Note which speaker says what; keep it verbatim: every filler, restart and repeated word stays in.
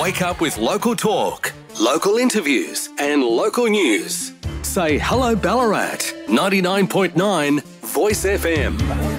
Speaker 1: Wake up with local talk, local interviews and local news. Say hello Ballarat, ninety-nine point nine Voice F M.